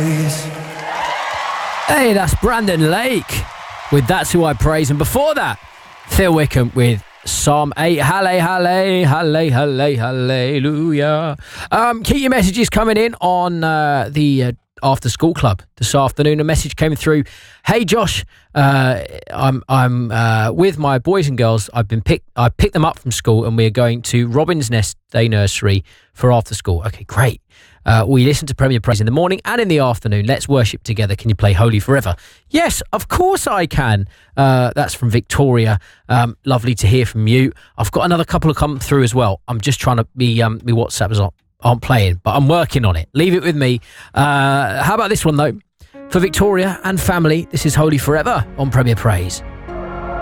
Hey, that's Brandon Lake with That's Who I Praise. And before that, Phil Wickham with Psalm 8. Hallelujah. Keep your messages coming in on the After School Club this afternoon. A message came through. Hey Josh, I'm with my boys and girls. I picked them up from school and we're going to Robin's Nest Day Nursery for after school. Okay, great. We listen to Premier Praise in the morning and in the afternoon. Let's worship together. Can you play Holy Forever? Yes, of course I can. That's from Victoria. Lovely to hear from you. I've got another couple to come through as well. I'm just trying to be WhatsApp aren't playing, but I'm working on it. Leave it with me. How about this one though? For Victoria and family, this is Holy Forever on Premier Praise.